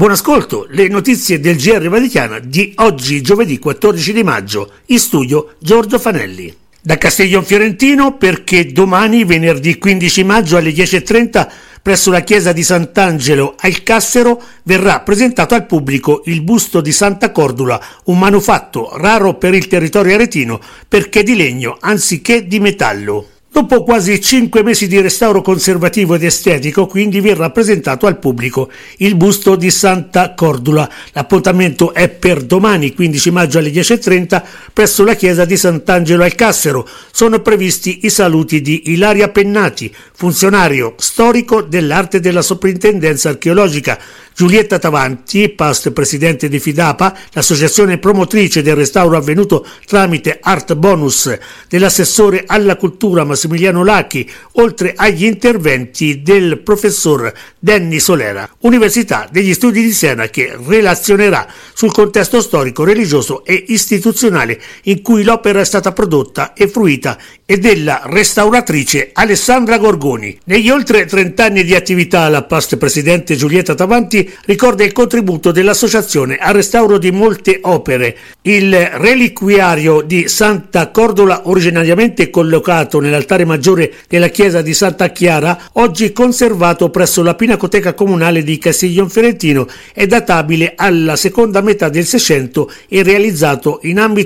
Buon ascolto, le notizie del GR Vaticana di oggi, giovedì 14 di maggio, in studio Giorgio Fanelli. Da Castiglion Fiorentino, perché domani, venerdì 15 maggio alle 10:30, presso la chiesa di Sant'Angelo al Cassero, verrà presentato al pubblico il busto di Santa Cordula, un manufatto raro per il territorio aretino perché di legno anziché di metallo. Dopo quasi 5 mesi di restauro conservativo ed estetico, quindi verrà presentato al pubblico il busto di Santa Cordula. L'appuntamento è per domani, 15 maggio alle 10:30, presso la chiesa di Sant'Angelo al Cassero. Sono previsti i saluti di Ilaria Pennati, funzionario storico dell'arte della Soprintendenza Archeologica, Giulietta Tavanti, past presidente di FIDAPA, l'associazione promotrice del restauro avvenuto tramite Art Bonus, dell'assessore alla cultura Massimiliano Lacchi, oltre agli interventi del professor Denny Solera, Università degli Studi di Siena, che relazionerà sul contesto storico, religioso e istituzionale in cui l'opera è stata prodotta e fruita, e della restauratrice Alessandra Gorgoni. Negli oltre 30 anni di attività, la past presidente Giulietta Tavanti ricorda il contributo dell'associazione al restauro di molte opere. Il reliquiario di Santa Cordula, originariamente collocato nell'altare maggiore della chiesa di Santa Chiara, oggi conservato presso la Pinacoteca Comunale di Castiglion Fiorentino, è databile alla seconda metà del Seicento e realizzato in ambito